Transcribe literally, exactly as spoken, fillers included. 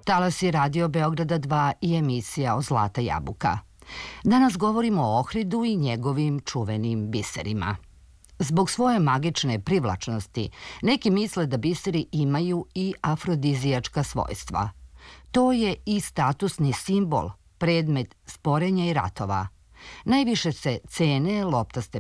Talasi Radio Beograda dva i emisija o Zlata jabuka. Danas govorimo o ohridu i njegovim čuvenim biserima. Zbog svoje magične privlačnosti, neki misle da biseri imaju i afrodizijačka svojstva. To je i statusni simbol, predmet sporenja i ratova. Najviše se cene loptaste